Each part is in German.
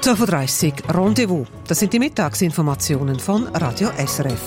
12.30 Uhr Rendezvous. Das sind die Mittagsinformationen von Radio SRF.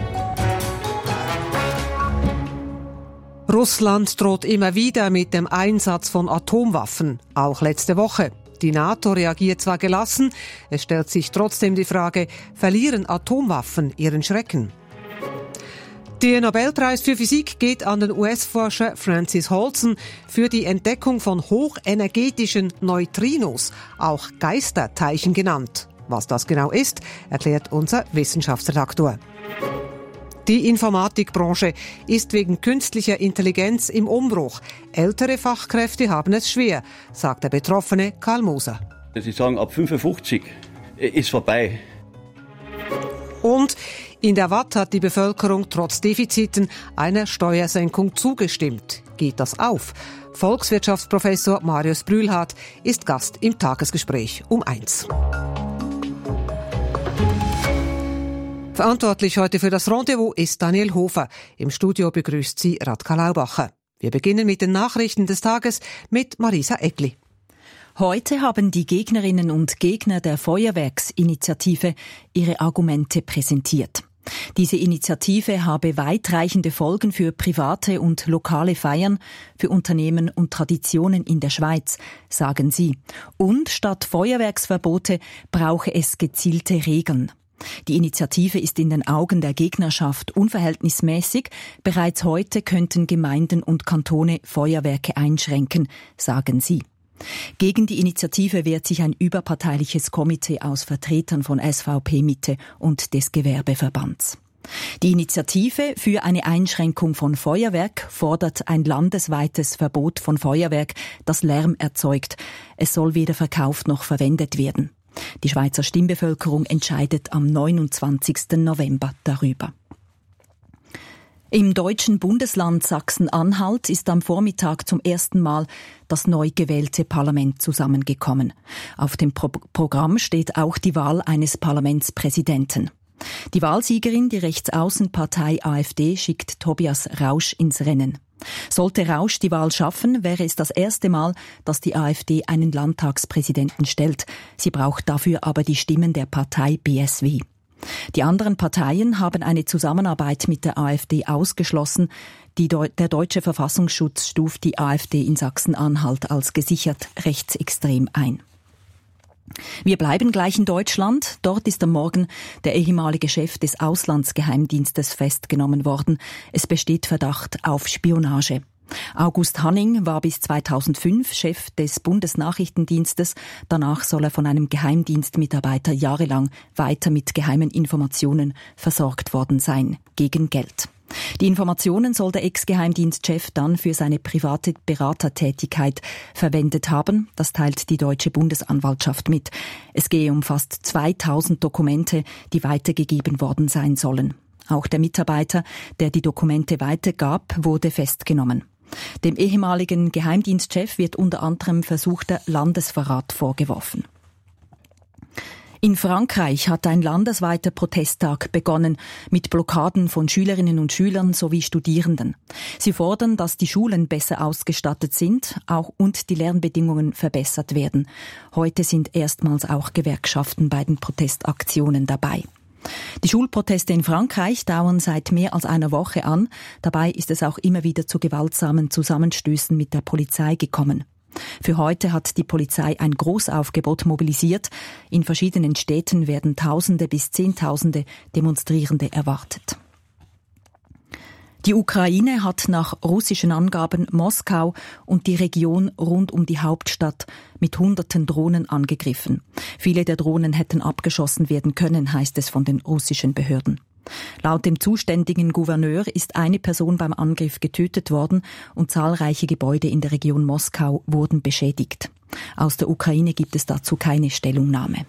Russland droht immer wieder mit dem Einsatz von Atomwaffen, auch letzte Woche. Die NATO reagiert zwar gelassen, es stellt sich trotzdem die Frage, verlieren Atomwaffen ihren Schrecken? Der Nobelpreis für Physik geht an den US-Forscher Francis Holson für die Entdeckung von hochenergetischen Neutrinos, auch Geisterteilchen genannt. Was das genau ist, erklärt unser Wissenschaftsredaktor. Die Informatikbranche ist wegen künstlicher Intelligenz im Umbruch. Ältere Fachkräfte haben es schwer, sagt der Betroffene Karl Moser. Sie sagen, ab 55 ist vorbei. Und in der Watt hat die Bevölkerung trotz Defiziten einer Steuersenkung zugestimmt. Geht das auf? Volkswirtschaftsprofessor Marius Brühlhardt ist Gast im Tagesgespräch um 1. Verantwortlich heute für das Rendezvous ist Daniel Hofer. Im Studio begrüßt sie Radka Laubacher. Wir beginnen mit den Nachrichten des Tages mit Marisa Egli. Heute haben die Gegnerinnen und Gegner der Feuerwerksinitiative ihre Argumente präsentiert. Diese Initiative habe weitreichende Folgen für private und lokale Feiern, für Unternehmen und Traditionen in der Schweiz, sagen sie. Und statt Feuerwerksverbote brauche es gezielte Regeln. Die Initiative ist in den Augen der Gegnerschaft unverhältnismäßig. Bereits heute könnten Gemeinden und Kantone Feuerwerke einschränken, sagen sie. Gegen die Initiative wehrt sich ein überparteiliches Komitee aus Vertretern von SVP Mitte und des Gewerbeverbands. Die Initiative für eine Einschränkung von Feuerwerk fordert ein landesweites Verbot von Feuerwerk, das Lärm erzeugt. Es soll weder verkauft noch verwendet werden. Die Schweizer Stimmbevölkerung entscheidet am 29. November darüber. Im deutschen Bundesland Sachsen-Anhalt ist am Vormittag zum ersten Mal das neu gewählte Parlament zusammengekommen. Auf dem Programm steht auch die Wahl eines Parlamentspräsidenten. Die Wahlsiegerin, die Rechtsaußenpartei AfD, schickt Tobias Rausch ins Rennen. Sollte Rausch die Wahl schaffen, wäre es das erste Mal, dass die AfD einen Landtagspräsidenten stellt. Sie braucht dafür aber die Stimmen der Partei BSW. Die anderen Parteien haben eine Zusammenarbeit mit der AfD ausgeschlossen. Der deutsche Verfassungsschutz stuft die AfD in Sachsen-Anhalt als gesichert rechtsextrem ein. Wir bleiben gleich in Deutschland. Dort ist am Morgen der ehemalige Chef des Auslandsgeheimdienstes festgenommen worden. Es besteht Verdacht auf Spionage. August Hanning war bis 2005 Chef des Bundesnachrichtendienstes. Danach soll er von einem Geheimdienstmitarbeiter jahrelang weiter mit geheimen Informationen versorgt worden sein, gegen Geld. Die Informationen soll der Ex-Geheimdienstchef dann für seine private Beratertätigkeit verwendet haben. Das teilt die Deutsche Bundesanwaltschaft mit. Es gehe um fast 2000 Dokumente, die weitergegeben worden sein sollen. Auch der Mitarbeiter, der die Dokumente weitergab, wurde festgenommen. Dem ehemaligen Geheimdienstchef wird unter anderem versuchter Landesverrat vorgeworfen. In Frankreich hat ein landesweiter Protesttag begonnen mit Blockaden von Schülerinnen und Schülern sowie Studierenden. Sie fordern, dass die Schulen besser ausgestattet sind und die Lernbedingungen verbessert werden. Heute sind erstmals auch Gewerkschaften bei den Protestaktionen dabei. Die Schulproteste in Frankreich dauern seit mehr als einer Woche an. Dabei ist es auch immer wieder zu gewaltsamen Zusammenstößen mit der Polizei gekommen. Für heute hat die Polizei ein Großaufgebot mobilisiert. In verschiedenen Städten werden Tausende bis Zehntausende Demonstrierende erwartet. Die Ukraine hat nach russischen Angaben Moskau und die Region rund um die Hauptstadt mit Hunderten Drohnen angegriffen. Viele der Drohnen hätten abgeschossen werden können, heißt es von den russischen Behörden. Laut dem zuständigen Gouverneur ist eine Person beim Angriff getötet worden und zahlreiche Gebäude in der Region Moskau wurden beschädigt. Aus der Ukraine gibt es dazu keine Stellungnahme.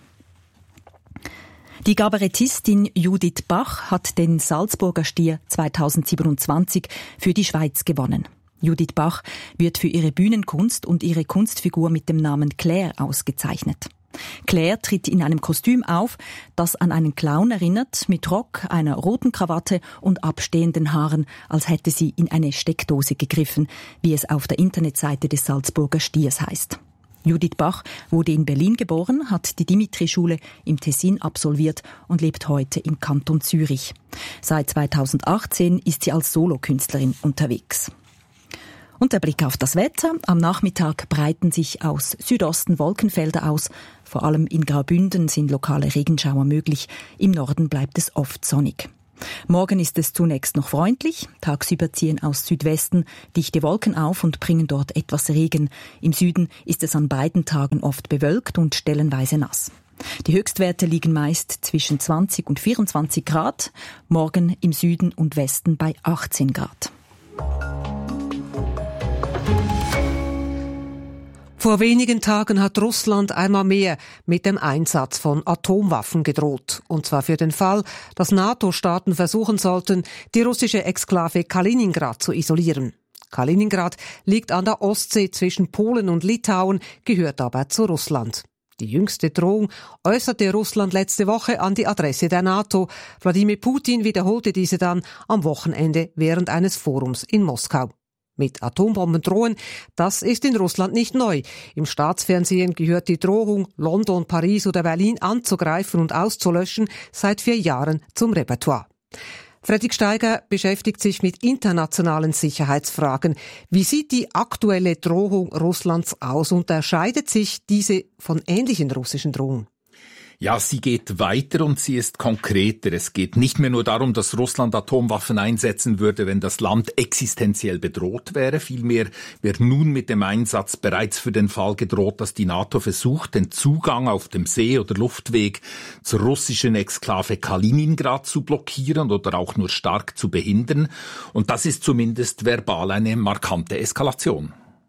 Die Kabarettistin Judith Bach hat den Salzburger Stier 2027 für die Schweiz gewonnen. Judith Bach wird für ihre Bühnenkunst und ihre Kunstfigur mit dem Namen Claire ausgezeichnet. Claire tritt in einem Kostüm auf, das an einen Clown erinnert, mit Rock, einer roten Krawatte und abstehenden Haaren, als hätte sie in eine Steckdose gegriffen, wie es auf der Internetseite des Salzburger Stiers heißt. Judith Bach wurde in Berlin geboren, hat die Dimitri-Schule im Tessin absolviert und lebt heute im Kanton Zürich. Seit 2018 ist sie als Solokünstlerin unterwegs. Und der Blick auf das Wetter. Am Nachmittag breiten sich aus Südosten Wolkenfelder aus. Vor allem in Graubünden sind lokale Regenschauer möglich. Im Norden bleibt es oft sonnig. Morgen ist es zunächst noch freundlich. Tagsüber ziehen aus Südwesten dichte Wolken auf und bringen dort etwas Regen. Im Süden ist es an beiden Tagen oft bewölkt und stellenweise nass. Die Höchstwerte liegen meist zwischen 20 und 24 Grad. Morgen im Süden und Westen bei 18 Grad. Vor wenigen Tagen hat Russland einmal mehr mit dem Einsatz von Atomwaffen gedroht. Und zwar für den Fall, dass NATO-Staaten versuchen sollten, die russische Exklave Kaliningrad zu isolieren. Kaliningrad liegt an der Ostsee zwischen Polen und Litauen, gehört aber zu Russland. Die jüngste Drohung äußerte Russland letzte Woche an die Adresse der NATO. Wladimir Putin wiederholte diese dann am Wochenende während eines Forums in Moskau. Mit Atombomben drohen, das ist in Russland nicht neu. Im Staatsfernsehen gehört die Drohung, London, Paris oder Berlin anzugreifen und auszulöschen, seit 4 Jahren zum Repertoire. Fredrik Steiger beschäftigt sich mit internationalen Sicherheitsfragen. Wie sieht die aktuelle Drohung Russlands aus? Unterscheidet sich diese von ähnlichen russischen Drohungen? Ja, sie geht weiter und sie ist konkreter. Es geht nicht mehr nur darum, dass Russland Atomwaffen einsetzen würde, wenn das Land existenziell bedroht wäre. Vielmehr wird nun mit dem Einsatz bereits für den Fall gedroht, dass die NATO versucht, den Zugang auf dem See- oder Luftweg zur russischen Exklave Kaliningrad zu blockieren oder auch nur stark zu behindern. Und das ist zumindest verbal eine markante Eskalation.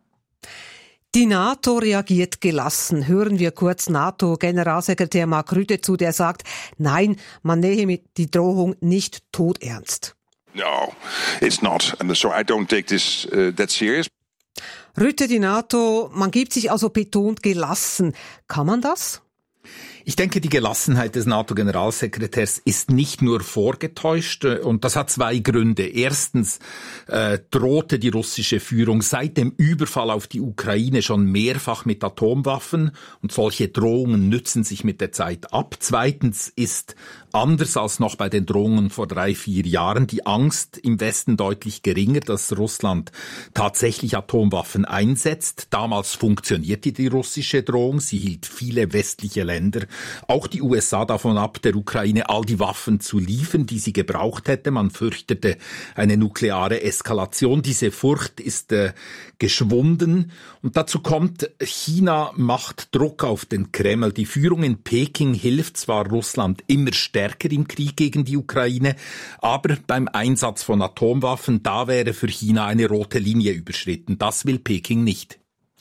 Die NATO reagiert gelassen. Hören wir kurz NATO-Generalsekretär Mark Rutte zu, der sagt, nein, man nehme die Drohung nicht todernst. No, it's not. So I don't take this that serious. Rutte, die NATO, man gibt sich also betont gelassen. Kann man das? Ich denke, die Gelassenheit des NATO-Generalsekretärs ist nicht nur vorgetäuscht und das hat 2 Gründe. Erstens drohte die russische Führung seit dem Überfall auf die Ukraine schon mehrfach mit Atomwaffen und solche Drohungen nützen sich mit der Zeit ab. Zweitens ist anders als noch bei den Drohungen vor 3-4 Jahren die Angst im Westen deutlich geringer, dass Russland tatsächlich Atomwaffen einsetzt. Damals funktionierte die russische Drohung, sie hielt viele westliche Länder, auch die USA davon ab, der Ukraine all die Waffen zu liefern, die sie gebraucht hätte. Man fürchtete eine nukleare Eskalation. Diese Furcht ist geschwunden. Und dazu kommt, China macht Druck auf den Kreml. Die Führung in Peking hilft zwar Russland immer stärker im Krieg gegen die Ukraine, aber beim Einsatz von Atomwaffen, da wäre für China eine rote Linie überschritten. Das will Peking nicht.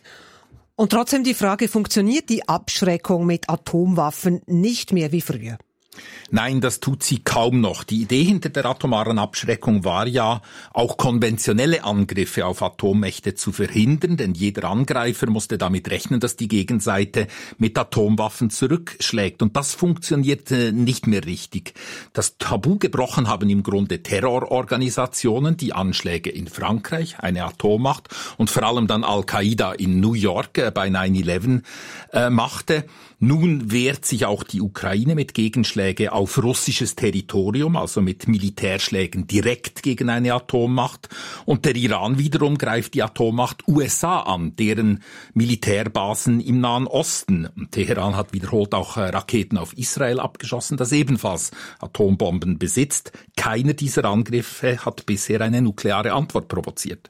Und trotzdem die Frage, funktioniert die Abschreckung mit Atomwaffen nicht mehr wie früher? Nein, das tut sie kaum noch. Die Idee hinter der atomaren Abschreckung war ja, auch konventionelle Angriffe auf Atommächte zu verhindern, denn jeder Angreifer musste damit rechnen, dass die Gegenseite mit Atomwaffen zurückschlägt. Und das funktionierte nicht mehr richtig. Das Tabu gebrochen haben im Grunde Terrororganisationen, die Anschläge in Frankreich, eine Atommacht, und vor allem dann Al-Qaida in New York bei 9/11 machte. Nun wehrt sich auch die Ukraine mit Gegenschlägen auf russisches Territorium, also mit Militärschlägen direkt gegen eine Atommacht. Und der Iran wiederum greift die Atommacht USA an, deren Militärbasen im Nahen Osten. Und Teheran hat wiederholt auch Raketen auf Israel abgeschossen, das ebenfalls Atombomben besitzt. Keiner dieser Angriffe hat bisher eine nukleare Antwort provoziert.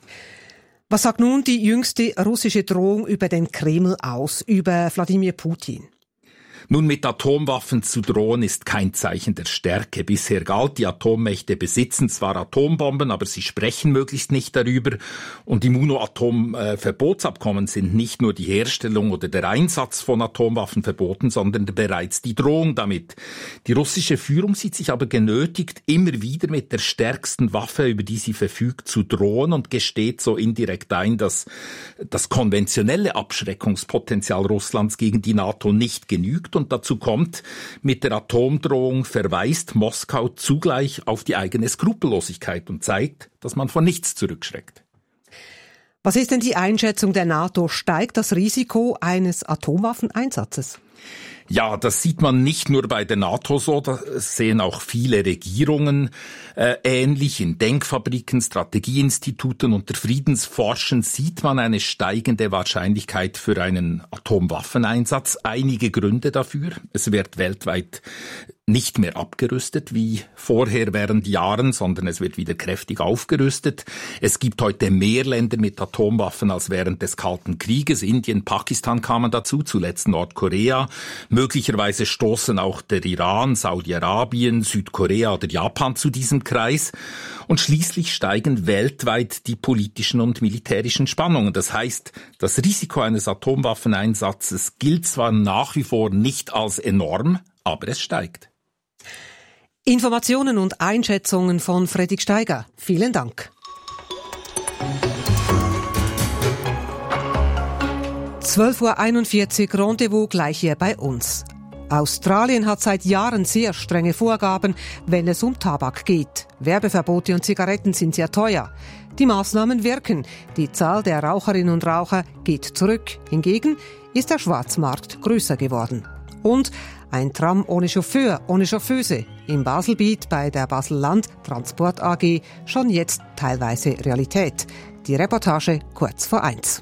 Was sagt nun die jüngste russische Drohung über den Kreml aus, über Wladimir Putin? Nun, mit Atomwaffen zu drohen ist kein Zeichen der Stärke. Bisher galt, die Atommächte besitzen zwar Atombomben, aber sie sprechen möglichst nicht darüber. Und im UNO-Atomverbotsabkommen sind nicht nur die Herstellung oder der Einsatz von Atomwaffen verboten, sondern bereits die Drohung damit. Die russische Führung sieht sich aber genötigt, immer wieder mit der stärksten Waffe, über die sie verfügt, zu drohen und gesteht so indirekt ein, dass das konventionelle Abschreckungspotenzial Russlands gegen die NATO nicht genügt. Und dazu kommt, mit der Atomdrohung verweist Moskau zugleich auf die eigene Skrupellosigkeit und zeigt, dass man vor nichts zurückschreckt. Was ist denn die Einschätzung der NATO? Steigt das Risiko eines Atomwaffeneinsatzes? Ja, das sieht man nicht nur bei der NATO so, das sehen auch viele Regierungen ähnlich. In Denkfabriken, Strategieinstituten und der Friedensforschung sieht man eine steigende Wahrscheinlichkeit für einen Atomwaffeneinsatz. Einige Gründe dafür. Es wird weltweit nicht mehr abgerüstet wie vorher während Jahren, sondern es wird wieder kräftig aufgerüstet. Es gibt heute mehr Länder mit Atomwaffen als während des Kalten Krieges. Indien, Pakistan kamen dazu, zuletzt Nordkorea. Möglicherweise stoßen auch der Iran, Saudi-Arabien, Südkorea oder Japan zu diesem Kreis. Und schließlich steigen weltweit die politischen und militärischen Spannungen. Das heißt, das Risiko eines Atomwaffeneinsatzes gilt zwar nach wie vor nicht als enorm, aber es steigt. Informationen und Einschätzungen von Fredrik Steiger. Vielen Dank. 12:41 Uhr, Rendezvous gleich hier bei uns. Australien hat seit Jahren sehr strenge Vorgaben, wenn es um Tabak geht. Werbeverbote und Zigaretten sind sehr teuer. Die Maßnahmen wirken. Die Zahl der Raucherinnen und Raucher geht zurück. Hingegen ist der Schwarzmarkt größer geworden. Und ein Tram ohne Chauffeur, ohne Chauffeuse. Im Baselbiet bei der Basel-Land Transport AG schon jetzt teilweise Realität. Die Reportage kurz vor 1.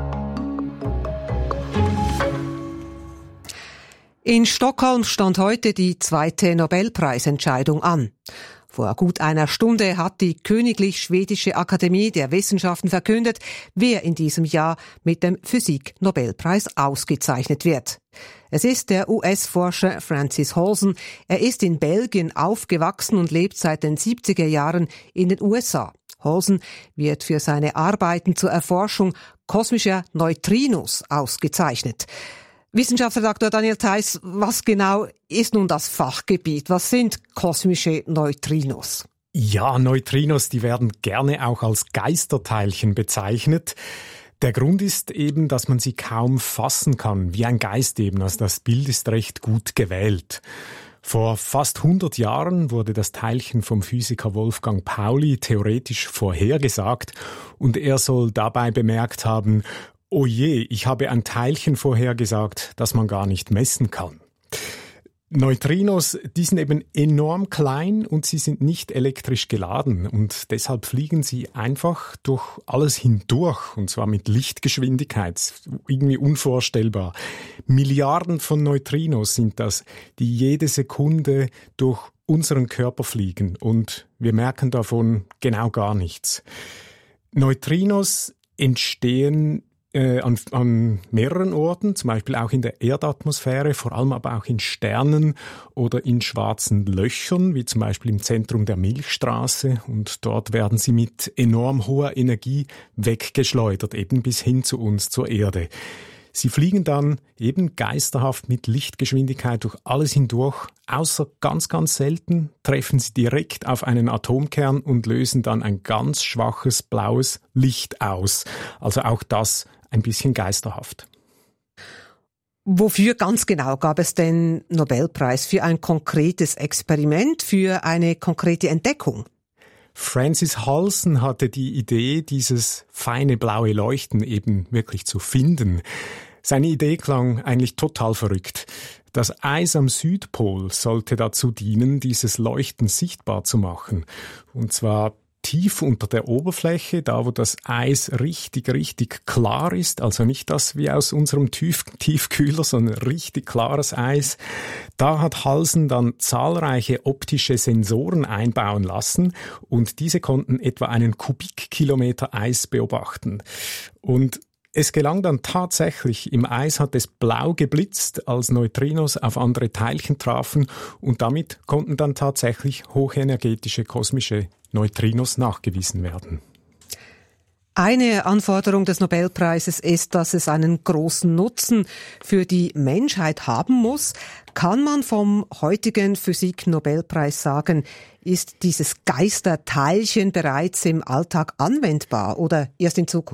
In Stockholm stand heute die 2. Nobelpreisentscheidung an. Vor gut einer Stunde hat die Königlich Schwedische Akademie der Wissenschaften verkündet, wer in diesem Jahr mit dem Physik-Nobelpreis ausgezeichnet wird. Es ist der US-Forscher Francis Halsen. Er ist in Belgien aufgewachsen und lebt seit den 70er Jahren in den USA. Halsen wird für seine Arbeiten zur Erforschung kosmischer Neutrinos ausgezeichnet. Wissenschaftsredakteur Daniel Theiss, was genau ist nun das Fachgebiet? Was sind kosmische Neutrinos? Ja, Neutrinos, die werden gerne auch als Geisterteilchen bezeichnet. Der Grund ist eben, dass man sie kaum fassen kann, wie ein Geist eben. Also das Bild ist recht gut gewählt. Vor fast 100 Jahren wurde das Teilchen vom Physiker Wolfgang Pauli theoretisch vorhergesagt und er soll dabei bemerkt haben, oh je, ich habe ein Teilchen vorhergesagt, das man gar nicht messen kann. Neutrinos, die sind eben enorm klein und sie sind nicht elektrisch geladen und deshalb fliegen sie einfach durch alles hindurch und zwar mit Lichtgeschwindigkeit. Irgendwie unvorstellbar. Milliarden von Neutrinos sind das, die jede Sekunde durch unseren Körper fliegen und wir merken davon genau gar nichts. Neutrinos entstehen an mehreren Orten, zum Beispiel auch in der Erdatmosphäre, vor allem aber auch in Sternen oder in schwarzen Löchern, wie zum Beispiel im Zentrum der Milchstraße. Und dort werden sie mit enorm hoher Energie weggeschleudert, eben bis hin zu uns, zur Erde. Sie fliegen dann eben geisterhaft mit Lichtgeschwindigkeit durch alles hindurch, außer ganz, ganz selten treffen sie direkt auf einen Atomkern und lösen dann ein ganz schwaches blaues Licht aus. Also auch das ein bisschen geisterhaft. Wofür ganz genau gab es den Nobelpreis? Für ein konkretes Experiment, für eine konkrete Entdeckung? Francis Halsen hatte die Idee, dieses feine blaue Leuchten eben wirklich zu finden. Seine Idee klang eigentlich total verrückt. Das Eis am Südpol sollte dazu dienen, dieses Leuchten sichtbar zu machen. Und zwar tief unter der Oberfläche, da wo das Eis richtig klar ist, also nicht das wie aus unserem Tiefkühler, sondern richtig klares Eis. Da hat Halsen dann zahlreiche optische Sensoren einbauen lassen und diese konnten etwa einen Kubikkilometer Eis beobachten. Und es gelang dann tatsächlich, im Eis hat es blau geblitzt, als Neutrinos auf andere Teilchen trafen und damit konnten dann tatsächlich hochenergetische kosmische Neutrinos nachgewiesen werden. Eine Anforderung des Nobelpreises ist, dass es einen großen Nutzen für die Menschheit haben muss. Kann man vom heutigen Physik-Nobelpreis sagen, ist dieses Geisterteilchen bereits im Alltag anwendbar oder erst in Zukunft?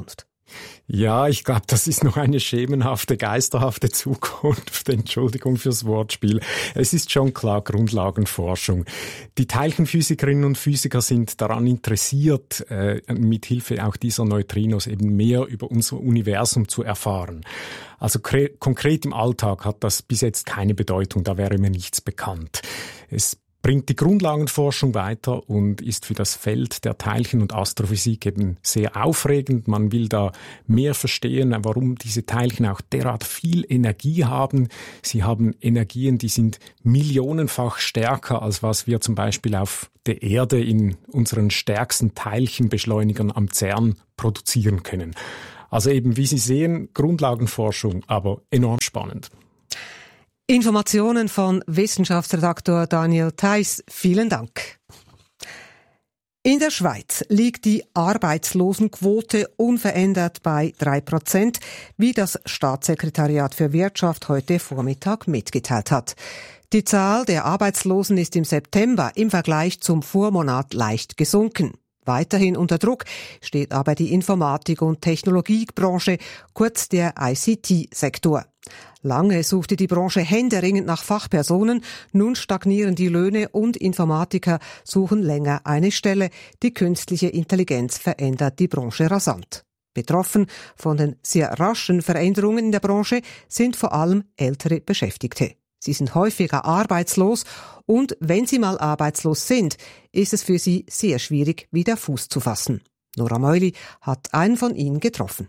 Ja, ich glaube, das ist noch eine schemenhafte, geisterhafte Zukunft. Entschuldigung fürs Wortspiel. Es ist schon klar Grundlagenforschung. Die Teilchenphysikerinnen und Physiker sind daran interessiert, mit Hilfe auch dieser Neutrinos eben mehr über unser Universum zu erfahren. Also konkret im Alltag hat das bis jetzt keine Bedeutung, da wäre mir nichts bekannt. Es bringt die Grundlagenforschung weiter und ist für das Feld der Teilchen- und Astrophysik eben sehr aufregend. Man will da mehr verstehen, warum diese Teilchen auch derart viel Energie haben. Sie haben Energien, die sind millionenfach stärker, als was wir zum Beispiel auf der Erde in unseren stärksten Teilchenbeschleunigern am CERN produzieren können. Also eben, wie Sie sehen, Grundlagenforschung, aber enorm spannend. Informationen von Wissenschaftsredaktor Daniel Theiss. Vielen Dank. In der Schweiz liegt die Arbeitslosenquote unverändert bei 3%, wie das Staatssekretariat für Wirtschaft heute Vormittag mitgeteilt hat. Die Zahl der Arbeitslosen ist im September im Vergleich zum Vormonat leicht gesunken. Weiterhin unter Druck steht aber die Informatik- und Technologiebranche, kurz der ICT-Sektor. Lange suchte die Branche händeringend nach Fachpersonen, nun stagnieren die Löhne und Informatiker suchen länger eine Stelle. Die künstliche Intelligenz verändert die Branche rasant. Betroffen von den sehr raschen Veränderungen in der Branche sind vor allem ältere Beschäftigte. Sie sind häufiger arbeitslos und wenn sie mal arbeitslos sind, ist es für sie sehr schwierig, wieder Fuß zu fassen. Nora Meuli hat einen von ihnen getroffen.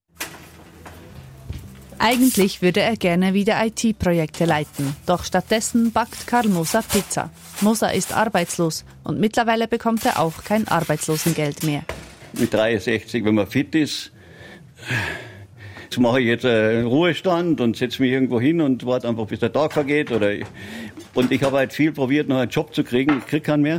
Eigentlich würde er gerne wieder IT-Projekte leiten, doch stattdessen backt Karl Moser Pizza. Moser ist arbeitslos und mittlerweile bekommt er auch kein Arbeitslosengeld mehr. Mit 63, wenn man fit ist, jetzt mache ich jetzt einen Ruhestand und setze mich irgendwo hin und warte einfach, bis der Tag vergeht. Und ich habe halt viel probiert, noch einen Job zu kriegen. Ich kriege keinen mehr.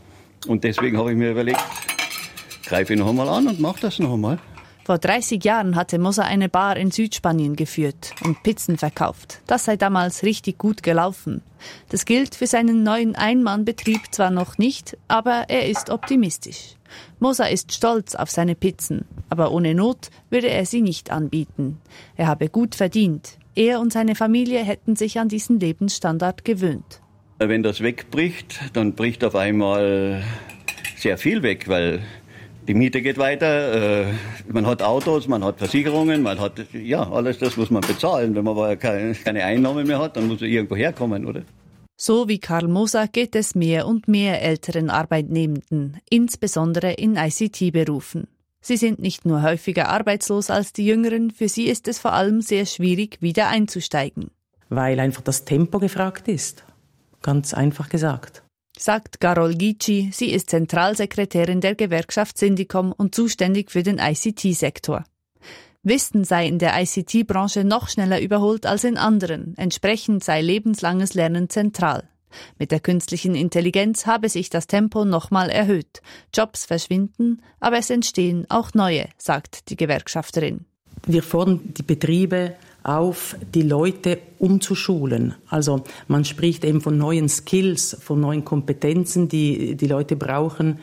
Und deswegen habe ich mir überlegt, greife ich noch einmal an und mache das noch einmal. Vor 30 Jahren hatte Moser eine Bar in Südspanien geführt und Pizzen verkauft. Das sei damals richtig gut gelaufen. Das gilt für seinen neuen Ein-Mann-Betrieb zwar noch nicht, aber er ist optimistisch. Moser ist stolz auf seine Pizzen, aber ohne Not würde er sie nicht anbieten. Er habe gut verdient. Er und seine Familie hätten sich an diesen Lebensstandard gewöhnt. Wenn das wegbricht, dann bricht auf einmal sehr viel weg, weil die Miete geht weiter, man hat Autos, man hat Versicherungen, man hat, ja, alles das muss man bezahlen. Wenn man aber keine Einnahmen mehr hat, dann muss man irgendwo herkommen, oder? So wie Karl Moser geht es mehr und mehr älteren Arbeitnehmenden, insbesondere in ICT-Berufen. Sie sind nicht nur häufiger arbeitslos als die Jüngeren, für sie ist es vor allem sehr schwierig, wieder einzusteigen. Weil einfach das Tempo gefragt ist. Ganz einfach gesagt. Sagt Carol Gici, sie ist Zentralsekretärin der Gewerkschaft Syndicom und zuständig für den ICT-Sektor. Wissen sei in der ICT-Branche noch schneller überholt als in anderen, entsprechend sei lebenslanges Lernen zentral. Mit der künstlichen Intelligenz habe sich das Tempo nochmal erhöht. Jobs verschwinden, aber es entstehen auch neue, sagt die Gewerkschafterin. Wir fordern die Betriebe auf, die Leute umzuschulen. Also man spricht eben von neuen Skills, von neuen Kompetenzen, die die Leute brauchen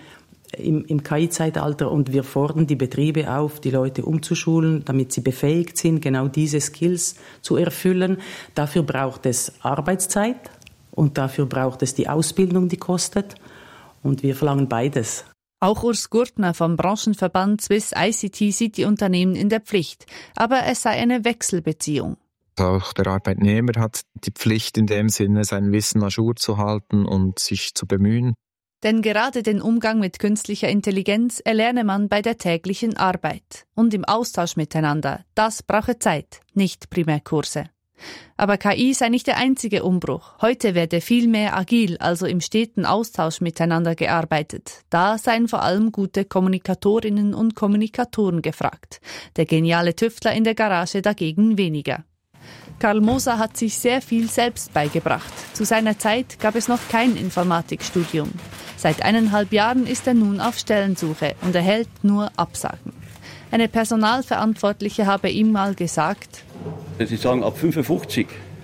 im KI-Zeitalter. Und wir fordern die Betriebe auf, die Leute umzuschulen, damit sie befähigt sind, genau diese Skills zu erfüllen. Dafür braucht es Arbeitszeit und dafür braucht es die Ausbildung, die kostet. Und wir verlangen beides. Auch Urs Gurtner vom Branchenverband Swiss ICT sieht die Unternehmen in der Pflicht. Aber es sei eine Wechselbeziehung. Auch der Arbeitnehmer hat die Pflicht in dem Sinne, sein Wissen à jour zu halten und sich zu bemühen. Denn gerade den Umgang mit künstlicher Intelligenz erlerne man bei der täglichen Arbeit. Und im Austausch miteinander. Das brauche Zeit, nicht Primärkurse. Aber KI sei nicht der einzige Umbruch. Heute werde viel mehr agil, also im steten Austausch miteinander gearbeitet. Da seien vor allem gute Kommunikatorinnen und Kommunikatoren gefragt. Der geniale Tüftler in der Garage dagegen weniger. Karl Moser hat sich sehr viel selbst beigebracht. Zu seiner Zeit gab es noch kein Informatikstudium. Seit 1,5 Jahren ist er nun auf Stellensuche und erhält nur Absagen. Eine Personalverantwortliche habe ihm mal gesagt: Sie sagen, ab 55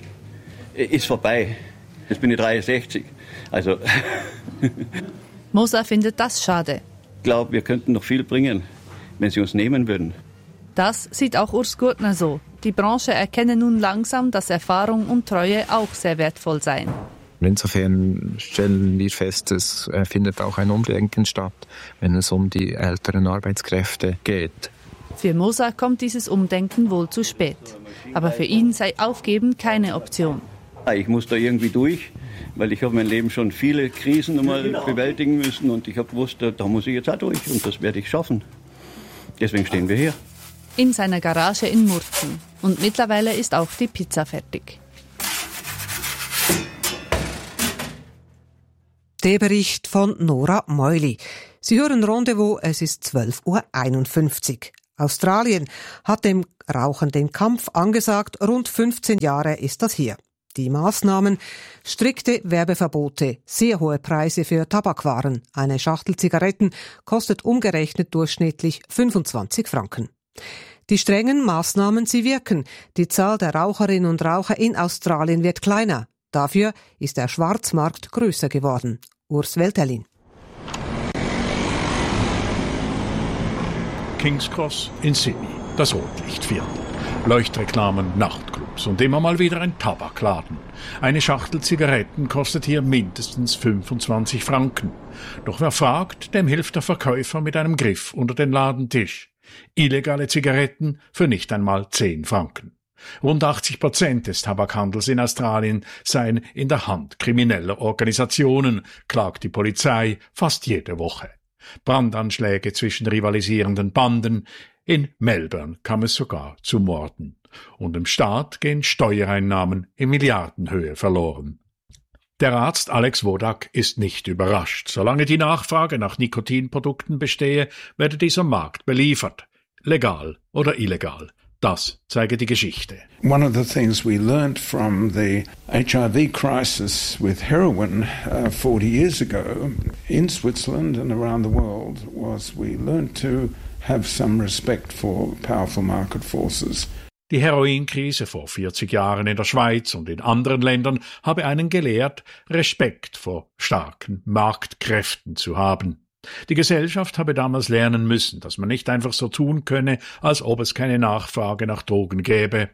ist vorbei. Jetzt bin ich 63. Also Moser findet das schade. Ich glaube, wir könnten noch viel bringen, wenn Sie uns nehmen würden. Das sieht auch Urs Gurtner so. Die Branche erkenne nun langsam, dass Erfahrung und Treue auch sehr wertvoll seien. Insofern stellen wir fest, es findet auch ein Umdenken statt, wenn es um die älteren Arbeitskräfte geht. Für Moser kommt dieses Umdenken wohl zu spät. Aber für ihn sei Aufgeben keine Option. Ich muss da irgendwie durch, weil ich habe mein Leben schon viele Krisen mal bewältigen müssen und ich habe gewusst, da muss ich jetzt auch durch und das werde ich schaffen. Deswegen stehen wir hier. In seiner Garage in Murten. Und mittlerweile ist auch die Pizza fertig. Der Bericht von Nora Meuli. Sie hören Rendezvous, es ist 12.51 Uhr. Australien hat dem Rauchen den Kampf angesagt. Rund 15 Jahre ist das hier. Die Maßnahmen: strikte Werbeverbote, sehr hohe Preise für Tabakwaren. Eine Schachtel Zigaretten kostet umgerechnet durchschnittlich 25 Franken. Die strengen Maßnahmen, sie wirken. Die Zahl der Raucherinnen und Raucher in Australien wird kleiner. Dafür ist der Schwarzmarkt größer geworden. Urs Welterlin. King's Cross in Sydney, das Rotlichtviertel. Leuchtreklamen, Nachtclubs und immer mal wieder ein Tabakladen. Eine Schachtel Zigaretten kostet hier mindestens 25 Franken. Doch wer fragt, dem hilft der Verkäufer mit einem Griff unter den Ladentisch. Illegale Zigaretten für nicht einmal 10 Franken. Rund 80% des Tabakhandels in Australien seien in der Hand krimineller Organisationen, klagt die Polizei fast jede Woche. Brandanschläge zwischen rivalisierenden Banden. In Melbourne kam es sogar zu Morden. Und im Staat gehen Steuereinnahmen in Milliardenhöhe verloren. Der Arzt Alex Wodak ist nicht überrascht. Solange die Nachfrage nach Nikotinprodukten bestehe, werde dieser Markt beliefert. Legal oder illegal. Das zeige die Geschichte. One of the things we learnt from the HIV crisis with heroin 40 years ago in Switzerland and around the world was we learnt to have some respect for powerful market forces. Die Heroinkrise vor 40 Jahren in der Schweiz und in anderen Ländern habe einen gelehrt, Respekt vor starken Marktkräften zu haben. Die Gesellschaft habe damals lernen müssen, dass man nicht einfach so tun könne, als ob es keine Nachfrage nach Drogen gäbe.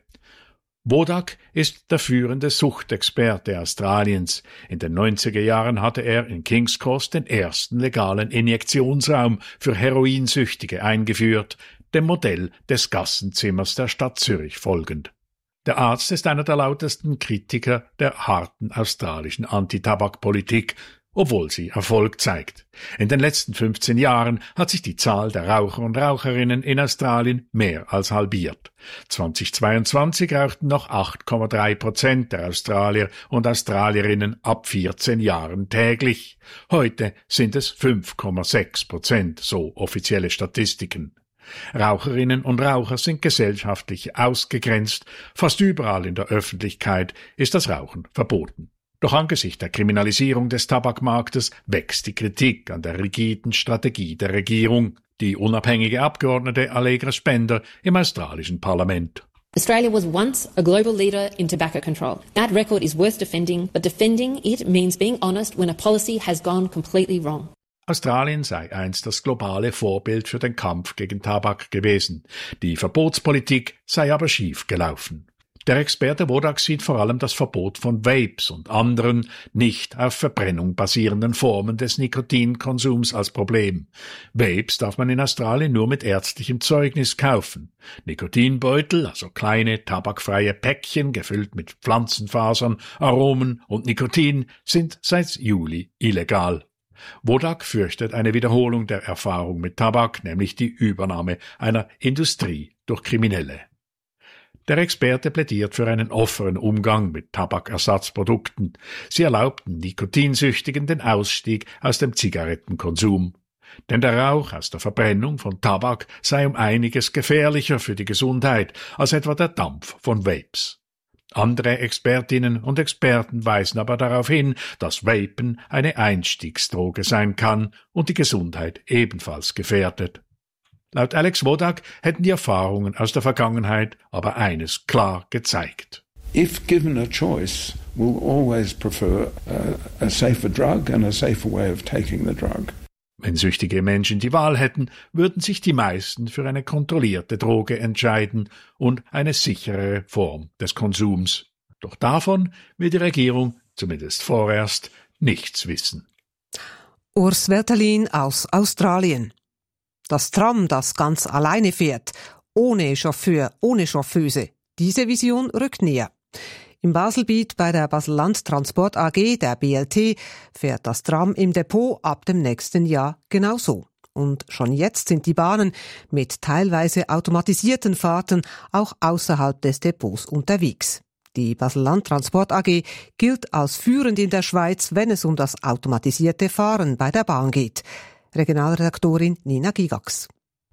Wodak ist der führende Suchtexperte Australiens. In den 90er Jahren hatte er in King's Cross den ersten legalen Injektionsraum für Heroinsüchtige eingeführt, dem Modell des Gassenzimmers der Stadt Zürich folgend. Der Arzt ist einer der lautesten Kritiker der harten australischen Antitabakpolitik, obwohl sie Erfolg zeigt. In den letzten 15 Jahren hat sich die Zahl der Raucher und Raucherinnen in Australien mehr als halbiert. 2022 rauchten noch 8,3% der Australier und Australierinnen ab 14 Jahren täglich. Heute sind es 5,6%, so offizielle Statistiken. Raucherinnen und Raucher sind gesellschaftlich ausgegrenzt. Fast überall in der Öffentlichkeit ist das Rauchen verboten. Doch angesichts der Kriminalisierung des Tabakmarktes wächst die Kritik an der rigiden Strategie der Regierung. Die unabhängige Abgeordnete Allegra Spender im australischen Parlament. Australia was once a global leader in tobacco control. That record is worth defending, but defending it means being honest when a policy has gone completely wrong. Australien sei einst das globale Vorbild für den Kampf gegen Tabak gewesen. Die Verbotspolitik sei aber schief gelaufen. Der Experte Wodak sieht vor allem das Verbot von Vapes und anderen nicht auf Verbrennung basierenden Formen des Nikotinkonsums als Problem. Vapes darf man in Australien nur mit ärztlichem Zeugnis kaufen. Nikotinbeutel, also kleine tabakfreie Päckchen gefüllt mit Pflanzenfasern, Aromen und Nikotin, sind seit Juli illegal. Wodak fürchtet eine Wiederholung der Erfahrung mit Tabak, nämlich die Übernahme einer Industrie durch Kriminelle. Der Experte plädiert für einen offenen Umgang mit Tabakersatzprodukten. Sie erlaubten Nikotinsüchtigen den Ausstieg aus dem Zigarettenkonsum. Denn der Rauch aus der Verbrennung von Tabak sei um einiges gefährlicher für die Gesundheit als etwa der Dampf von Vapes. Andere Expertinnen und Experten weisen aber darauf hin, dass Vapen eine Einstiegsdroge sein kann und die Gesundheit ebenfalls gefährdet. Laut Alex Wodak hätten die Erfahrungen aus der Vergangenheit aber eines klar gezeigt. If given a choice, we'll always prefer a safer drug and a safer way of taking the drug. Wenn süchtige Menschen die Wahl hätten, würden sich die meisten für eine kontrollierte Droge entscheiden und eine sichere Form des Konsums. Doch davon will die Regierung, zumindest vorerst, nichts wissen. Urs Wertelin aus Australien. Das Tram, das ganz alleine fährt, ohne Chauffeur, ohne Chauffeuse. Diese Vision rückt näher. Im Baselbiet bei der Basel-Land Transport AG, der BLT, fährt das Tram im Depot ab dem nächsten Jahr genauso. Und schon jetzt sind die Bahnen mit teilweise automatisierten Fahrten auch außerhalb des Depots unterwegs. Die Basel-Land Transport AG gilt als führend in der Schweiz, wenn es um das automatisierte Fahren bei der Bahn geht. Regionalredaktorin Nina Gigax.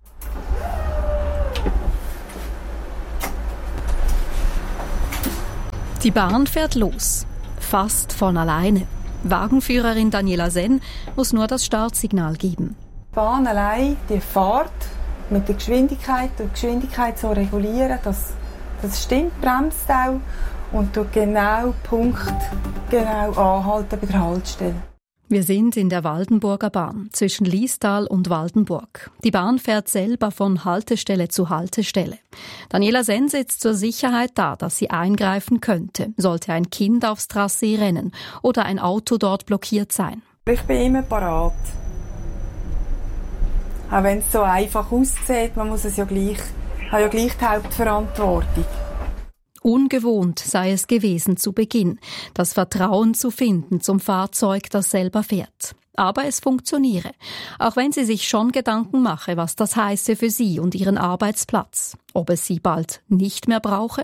Die Bahn fährt los. Fast von alleine. Wagenführerin Daniela Senn muss nur das Startsignal geben. Die Bahn allein, die Fahrt mit der Geschwindigkeit und die Geschwindigkeit so regulieren, das stimmt, bremst auch und tut genau anhalten bei der Haltestelle. Wir sind in der Waldenburger Bahn zwischen Liestal und Waldenburg. Die Bahn fährt selber von Haltestelle zu Haltestelle. Daniela Senn sitzt zur Sicherheit da, dass sie eingreifen könnte, sollte ein Kind aufs Trassee rennen oder ein Auto dort blockiert sein. Ich bin immer parat. Auch wenn es so einfach aussieht, man muss es ja gleich, hat ja gleich die Hauptverantwortung. Ungewohnt sei es gewesen zu Beginn, das Vertrauen zu finden zum Fahrzeug, das selber fährt. Aber es funktioniere, auch wenn sie sich schon Gedanken mache, was das heiße für sie und ihren Arbeitsplatz. Ob es sie bald nicht mehr brauche?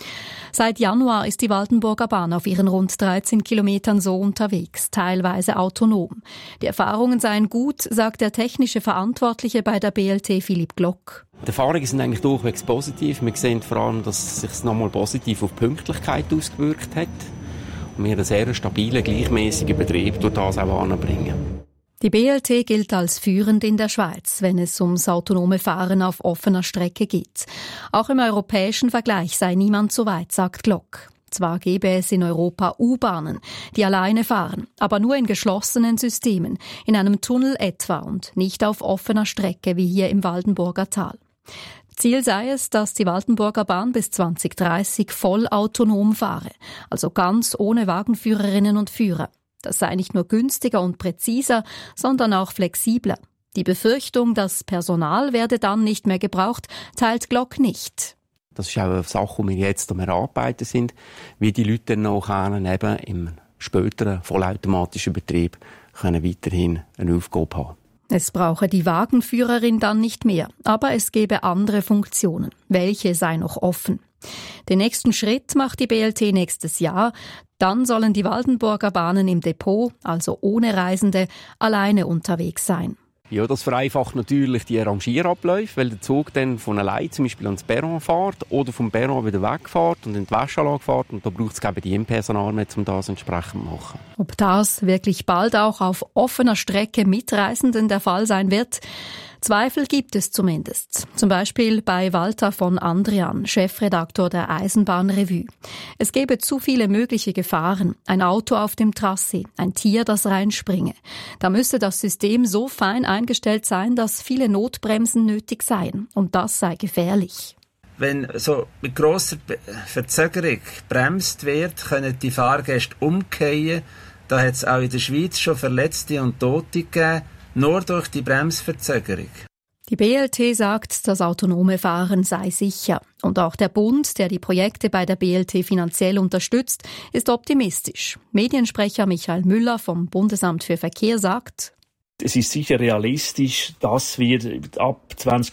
Seit Januar ist die Waldenburger Bahn auf ihren rund 13 Kilometern so unterwegs, teilweise autonom. Die Erfahrungen seien gut, sagt der technische Verantwortliche bei der BLT Philipp Glock. Die Erfahrungen sind eigentlich durchwegs positiv. Wir sehen vor allem, dass es sich nochmal positiv auf die Pünktlichkeit ausgewirkt hat. Und wir einen sehr stabilen, gleichmäßigen Betrieb durch das auch anbringen. Die BLT gilt als führend in der Schweiz, wenn es ums autonome Fahren auf offener Strecke geht. Auch im europäischen Vergleich sei niemand so weit, sagt Glock. Zwar gäbe es in Europa U-Bahnen, die alleine fahren, aber nur in geschlossenen Systemen, in einem Tunnel etwa und nicht auf offener Strecke wie hier im Waldenburger Tal. Ziel sei es, dass die Waldenburger Bahn bis 2030 voll autonom fahre, also ganz ohne Wagenführerinnen und Führer. Das sei nicht nur günstiger und präziser, sondern auch flexibler. Die Befürchtung, das Personal werde dann nicht mehr gebraucht, teilt Glock nicht. Das ist auch eine Sache, die wir jetzt am Erarbeiten sind, wie die Leute dann nachher eben im späteren vollautomatischen Betrieb können weiterhin eine Aufgabe haben. Es brauche die Wagenführerin dann nicht mehr, aber es gäbe andere Funktionen. Welche sei noch offen? Den nächsten Schritt macht die BLT nächstes Jahr. Dann sollen die Waldenburger Bahnen im Depot, also ohne Reisende, alleine unterwegs sein. Ja, das vereinfacht natürlich die Rangierabläufe, weil der Zug dann von allein zum Beispiel ans Perron fährt oder vom Perron wieder wegfährt und in die Wäschanlage fährt. Und da braucht es eben die Personal mehr, um das entsprechend zu machen. Ob das wirklich bald auch auf offener Strecke mit Reisenden der Fall sein wird? Zweifel gibt es zumindest. Zum Beispiel bei Walter von Andrian, Chefredaktor der Eisenbahnrevue. Es gäbe zu viele mögliche Gefahren. Ein Auto auf dem Trassee, ein Tier, das reinspringe. Da müsse das System so fein eingestellt sein, dass viele Notbremsen nötig seien. Und das sei gefährlich. Wenn so mit grosser Verzögerung gebremst wird, können die Fahrgäste umkehren. Da hat es auch in der Schweiz schon Verletzte und Tote gegeben. Nur durch die Bremsverzögerung. Die BLT sagt, das autonome Fahren sei sicher. Und auch der Bund, der die Projekte bei der BLT finanziell unterstützt, ist optimistisch. Mediensprecher Michael Müller vom Bundesamt für Verkehr sagt: Es ist sicher realistisch, dass wir ab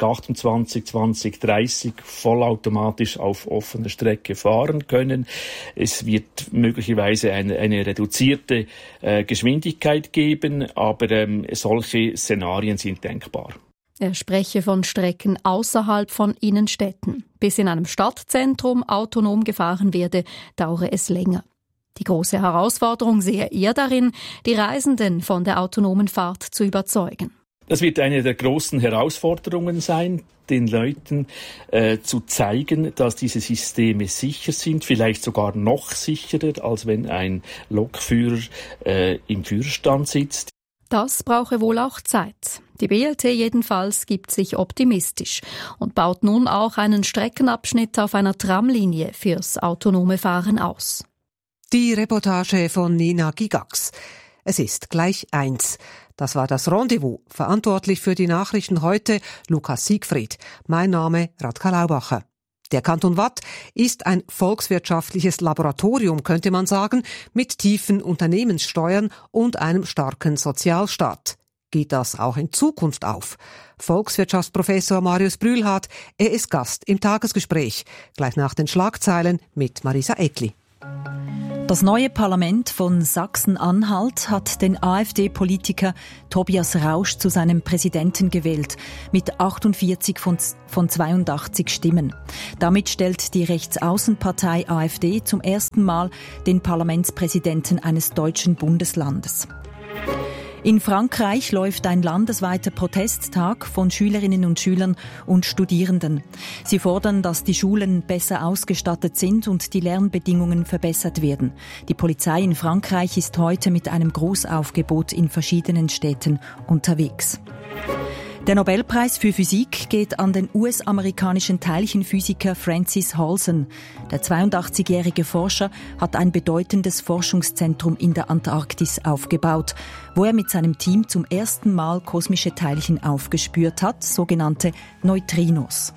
2028, 2030 vollautomatisch auf offener Strecke fahren können. Es wird möglicherweise eine reduzierte Geschwindigkeit geben, aber solche Szenarien sind denkbar. Er spreche von Strecken außerhalb von Innenstädten. Bis in einem Stadtzentrum autonom gefahren werde, dauere es länger. Die große Herausforderung sehe er darin, die Reisenden von der autonomen Fahrt zu überzeugen. Das wird eine der großen Herausforderungen sein, den Leuten zu zeigen, dass diese Systeme sicher sind, vielleicht sogar noch sicherer, als wenn ein Lokführer im Führerstand sitzt. Das brauche wohl auch Zeit. Die BLT jedenfalls gibt sich optimistisch und baut nun auch einen Streckenabschnitt auf einer Tramlinie fürs autonome Fahren aus. Die Reportage von Nina Gigax. Es ist gleich 1. Das war das Rendezvous. Verantwortlich für die Nachrichten heute Lukas Siegfried. Mein Name Radka Laubacher. Der Kanton Waadt ist ein volkswirtschaftliches Laboratorium, könnte man sagen, mit tiefen Unternehmenssteuern und einem starken Sozialstaat. Geht das auch in Zukunft auf? Volkswirtschaftsprofessor Marius Brühlhardt, er ist Gast im Tagesgespräch. Gleich nach den Schlagzeilen mit Marisa Eckli. Das neue Parlament von Sachsen-Anhalt hat den AfD-Politiker Tobias Rausch zu seinem Präsidenten gewählt, mit 48 von 82 Stimmen. Damit stellt die Rechtsaußenpartei AfD zum ersten Mal den Parlamentspräsidenten eines deutschen Bundeslandes. In Frankreich läuft ein landesweiter Protesttag von Schülerinnen und Schülern und Studierenden. Sie fordern, dass die Schulen besser ausgestattet sind und die Lernbedingungen verbessert werden. Die Polizei in Frankreich ist heute mit einem Großaufgebot in verschiedenen Städten unterwegs. Der Nobelpreis für Physik geht an den US-amerikanischen Teilchenphysiker Francis Halsen. Der 82-jährige Forscher hat ein bedeutendes Forschungszentrum in der Antarktis aufgebaut, wo er mit seinem Team zum ersten Mal kosmische Teilchen aufgespürt hat, sogenannte Neutrinos.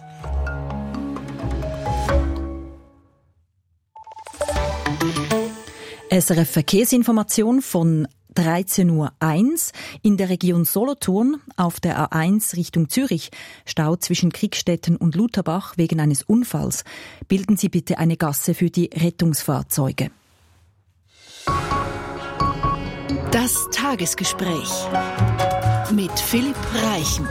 SRF Verkehrsinformation von 13.01 Uhr. In der Region Solothurn auf der A1 Richtung Zürich, Stau zwischen Kriegstetten und Lutherbach wegen eines Unfalls. Bilden Sie bitte eine Gasse für die Rettungsfahrzeuge. Das Tagesgespräch mit Philipp Reichen.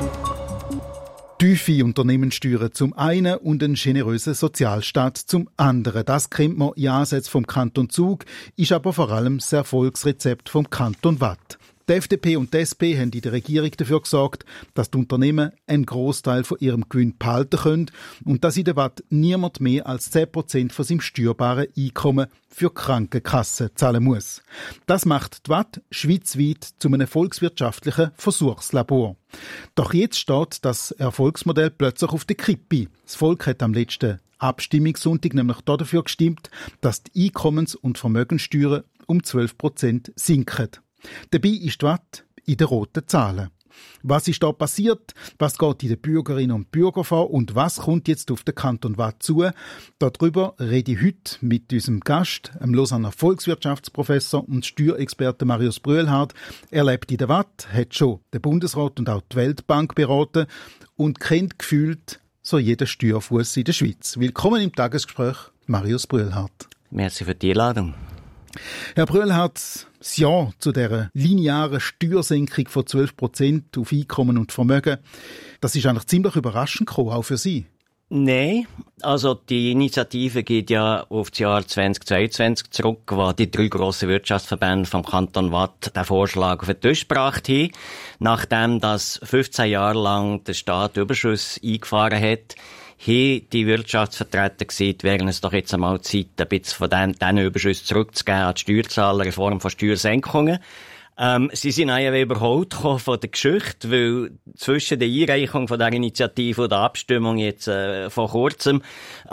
Tiefe Unternehmenssteuern zum einen und einen generösen Sozialstaat zum anderen. Das kennt man in Ansätzen vom Kanton Zug, ist aber vor allem das Erfolgsrezept vom Kanton Waadt. Die FDP und die SP haben in der Regierung dafür gesorgt, dass die Unternehmen einen Grossteil von ihrem Gewinn behalten können und dass in der Waadt niemand mehr als 10% von seinem steuerbaren Einkommen für Krankenkassen zahlen muss. Das macht die Waadt schweizweit zu einem volkswirtschaftlichen Versuchslabor. Doch jetzt steht das Erfolgsmodell plötzlich auf der Kippe. Das Volk hat am letzten Abstimmungssonntag nämlich dafür gestimmt, dass die Einkommens- und Vermögenssteuern um 12% sinken. Dabei ist die Waadt in den roten Zahlen. Was ist da passiert? Was geht in den Bürgerinnen und Bürgern vor? Und was kommt jetzt auf den Kanton Waadt zu? Darüber rede ich heute mit unserem Gast, dem Lausanner Volkswirtschaftsprofessor und Steuerexperten Marius Brühlhardt. Er lebt in der Waadt, hat schon den Bundesrat und auch die Weltbank beraten und kennt gefühlt so jeden Steuerfuss in der Schweiz. Willkommen im Tagesgespräch, Marius Brühlhardt. Merci für die Einladung. Herr Brühlhardt, das Ja zu dieser linearen Steuersenkung von 12% auf Einkommen und Vermögen, das ist eigentlich ziemlich überraschend gekommen, auch für Sie. Nein, also die Initiative geht ja auf das Jahr 2022 zurück, wo die 3 grossen Wirtschaftsverbände vom Kanton Waadt den Vorschlag auf den Tisch gebracht haben, nachdem das 15 Jahre lang der Staat Überschüsse eingefahren hat. Hier die Wirtschaftsvertreter gesagt, wären es doch jetzt einmal Zeit, ein bisschen von diesen Überschüssen zurückzugeben an die Steuerzahler in Form von Steuersenkungen. Sie sind eigentlich überholt von der Geschichte, weil zwischen der Einreichung von der Initiative und der Abstimmung jetzt vor kurzem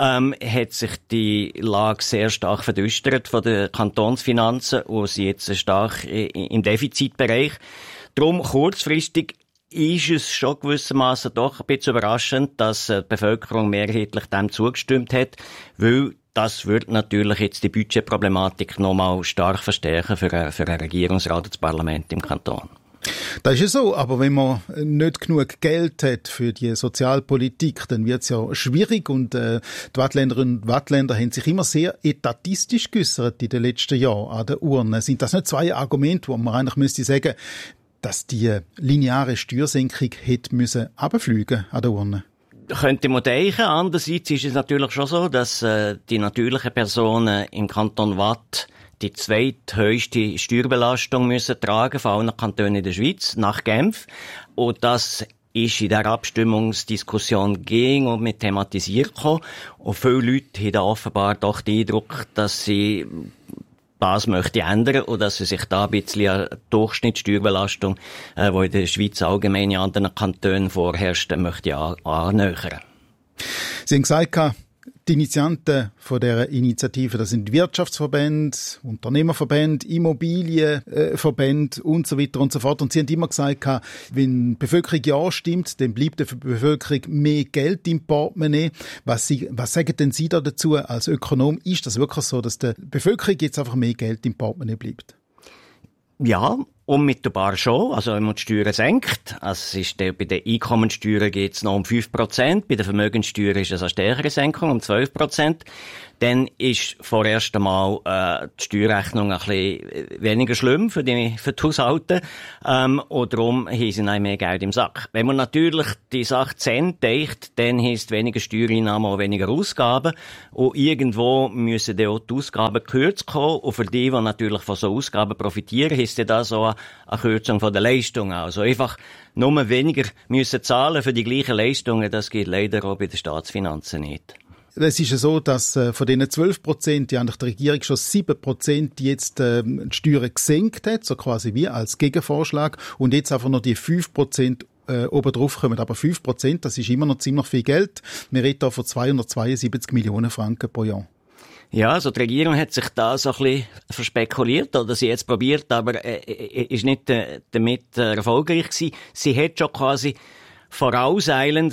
hat sich die Lage sehr stark verdüstert von den Kantonsfinanzen und sind jetzt stark im Defizitbereich. Darum kurzfristig ist es schon gewissermaßen doch ein bisschen überraschend, dass die Bevölkerung mehrheitlich dem zugestimmt hat, weil das wird natürlich jetzt die Budgetproblematik nochmal stark verstärken für einen Regierungsrat und das Parlament im Kanton. Das ist ja so, aber wenn man nicht genug Geld hat für die Sozialpolitik, dann wird es ja schwierig und die Wattländerinnen und Wattländer haben sich immer sehr etatistisch geäussert in den letzten Jahren an der Urne. Sind das nicht 2 Argumente, wo man eigentlich müsste sagen, dass die lineare Steuersenkung hätte müssen runterfliegen an der Urne? Könnte man denken. Andererseits ist es natürlich schon so, dass die natürlichen Personen im Kanton Waadt die zweithöchste Steuerbelastung müssen tragen von allen Kantonen in der Schweiz, nach Genf. Und das ist in der Abstimmungsdiskussion ging und mit thematisiert gekommen. Und viele Leute haben da offenbar doch den Eindruck, dass sie das möchte ändern und dass sie sich da ein bisschen an Durchschnittssteuerbelastung, die in der Schweiz allgemein in anderen Kantonen vorherrscht, möchte annähern. Sie haben gesagt, die Initianten von dieser Initiative, das sind Wirtschaftsverbände, Unternehmerverbände, Immobilienverbände und so weiter und so fort. Und Sie haben immer gesagt, wenn die Bevölkerung ja stimmt, dann bleibt der Bevölkerung mehr Geld im Portemonnaie. Was sagen denn Sie da dazu als Ökonom? Ist das wirklich so, dass der Bevölkerung jetzt einfach mehr Geld im Portemonnaie bleibt? Ja, unmittelbar schon. Also, wenn man die Steuern senkt, also bei den Einkommensteuern geht es noch um 5%, bei der Vermögenssteuer ist es eine stärkere Senkung, um 12%. Dann ist vorerst einmal die Steuerrechnung ein bisschen weniger schlimm für die Haushalte. Und darum haben sie mehr Geld im Sack. Wenn man natürlich die Sache zu Ende denkt, dann heisst weniger Steuereinnahmen und weniger Ausgaben. Und irgendwo müssen dann auch die Ausgaben gekürzt kommen. Und für die natürlich von so Ausgaben profitieren, heisst das auch eine Kürzung von der Leistungen. Also einfach nur weniger müssen zahlen für die gleichen Leistungen. Das geht leider auch bei den Staatsfinanzen nicht. Es ist ja so, dass von diesen 12%, die eigentlich die Regierung schon 7% jetzt die Steuern gesenkt hat, so quasi wie als Gegenvorschlag, und jetzt einfach noch die 5% obendrauf kommen. Aber 5%, das ist immer noch ziemlich viel Geld. Wir reden hier von 272 Millionen Franken pro Jahr. Ja, also die Regierung hat sich da so ein bisschen verspekuliert, oder sie jetzt probiert, aber ist nicht damit erfolgreich gewesen. Sie hat schon quasi vorauseilend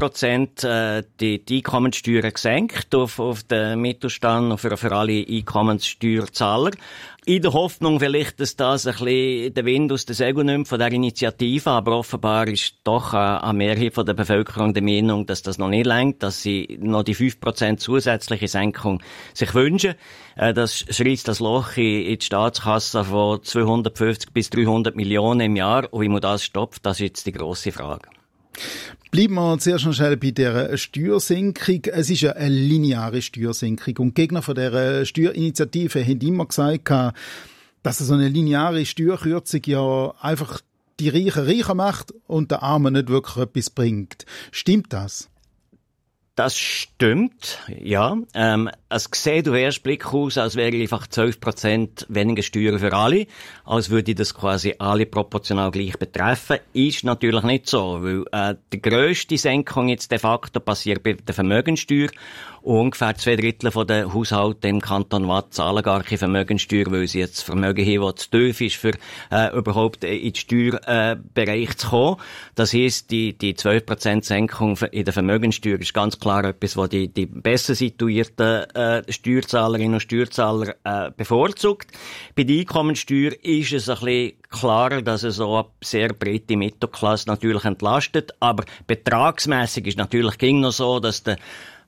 7% die Einkommenssteuern gesenkt auf den Mittelstand und für alle Einkommenssteuerzahler. In der Hoffnung vielleicht, dass das ein bisschen den Wind aus den Segeln nimmt von der Initiative, aber offenbar ist doch eine Mehrheit von der Bevölkerung der Meinung, dass das noch nicht reicht, dass sie noch die 5% zusätzliche Senkung sich wünschen. Das schreibt das Loch in die Staatskasse von 250 bis 300 Millionen im Jahr. Und wie man das stopft, das ist jetzt die grosse Frage. Bleiben wir zuerst noch schnell bei der Steuersenkung. Es ist ja eine lineare Steuersenkung. Und die Gegner von dieser Steuerinitiative haben immer gesagt, dass so eine lineare Steuerkürzung ja einfach die Reichen reicher macht und den Armen nicht wirklich etwas bringt. Stimmt das? Das stimmt, ja. Es sieht auf den ersten Blick aus, als wäre einfach 12% weniger Steuern für alle, als würde das quasi alle proportional gleich betreffen. Ist natürlich nicht so, weil die grösste Senkung jetzt de facto passiert bei der Vermögenssteuer. Ungefähr 2/3 der Haushalte im Kanton Waadt zahlen gar keine Vermögenssteuer, weil sie jetzt Vermögen haben, das zu tief ist, für überhaupt in den Steuerbereich zu kommen. Das heisst, die 12% Senkung in der Vermögenssteuer ist ganz klar etwas, was die besser situierten Steuerzahlerinnen und Steuerzahler bevorzugt. Bei der Einkommensteuer ist es ein bisschen klarer, dass es so eine sehr breite Mittelklasse natürlich entlastet, aber betragsmässig ist natürlich ging noch so, dass der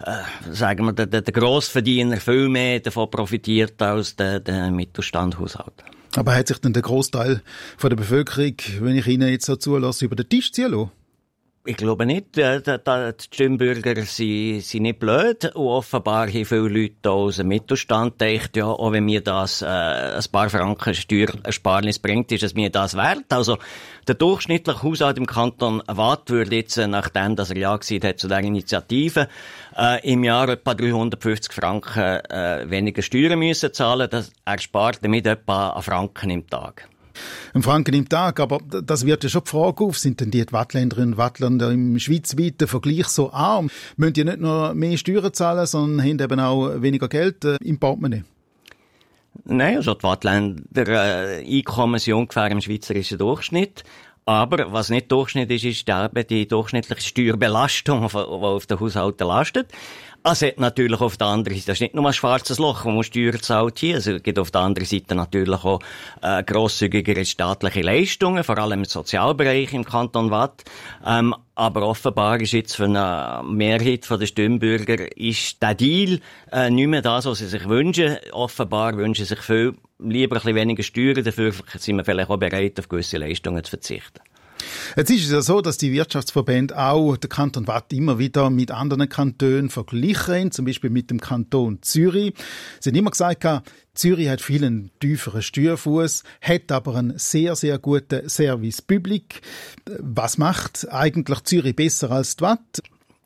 Grossverdiener viel mehr davon profitiert als der Mittelstandhaushalt. Aber hat sich denn der Großteil von der Bevölkerung, wenn ich Ihnen jetzt so zulasse, über den Tisch ziehen lassen? Ich glaube nicht. Die Stimmbürger sind nicht blöd. Und offenbar haben viele Leute aus dem Mittelstand gedacht, ja, auch wenn mir das ein paar Franken Steuerersparnis bringt, ist es mir das wert. Also der durchschnittliche Haushalt im Kanton Waadt würde jetzt, nachdem dass er ja gesagt hat zu der Initiative, im Jahr etwa 350 Franken weniger Steuern müssen zahlen. Das erspart damit etwa einen Franken im Tag. Ein Franken im Tag, aber das wird ja schon die Frage auf, sind denn die Wattländerinnen und Wattländer im schweizweiten Vergleich so arm? Müssen die nicht nur mehr Steuern zahlen, sondern haben eben auch weniger Geld im Portemonnaie? Nein, also die Wattländer Einkommen sind ungefähr im schweizerischen Durchschnitt. Aber was nicht Durchschnitt ist eben die durchschnittliche Steuerbelastung, die auf den Haushalten lastet. Es hat natürlich auf der anderen Seite, das ist nicht nur ein schwarzes Loch, wo man Steuern zahlt hier, es gibt auf der anderen Seite natürlich auch grosszügigere staatliche Leistungen, vor allem im Sozialbereich im Kanton Waadt. Aber offenbar ist jetzt für eine Mehrheit der Stimmbürger ist der Deal nicht mehr das, was sie sich wünschen. Offenbar wünschen sich viel lieber ein bisschen weniger Steuern, dafür sind wir vielleicht auch bereit, auf gewisse Leistungen zu verzichten. Jetzt ist es ja so, dass die Wirtschaftsverbände auch den Kanton Waadt immer wieder mit anderen Kantonen vergleichen, zum Beispiel mit dem Kanton Zürich. Sie haben immer gesagt, Zürich hat viel einen tieferen Steuerfuss, hat aber einen sehr, sehr guten Service Public. Was macht eigentlich Zürich besser als die Waadt?